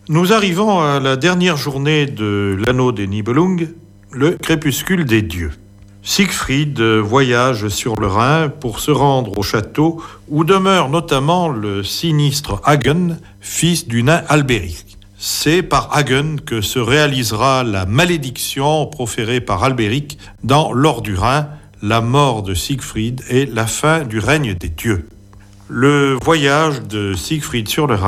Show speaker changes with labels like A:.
A: Nous arrivons à la dernière journée de l'anneau des Nibelung, le crépuscule des dieux. Siegfried voyage sur le Rhin pour se rendre au château où demeure notamment le sinistre Hagen, fils du nain Albéric. C'est par Hagen que se réalisera la malédiction proférée par Albéric dans l'Or du Rhin, la mort de Siegfried et la fin du règne des dieux. Le voyage de Siegfried sur le Rhin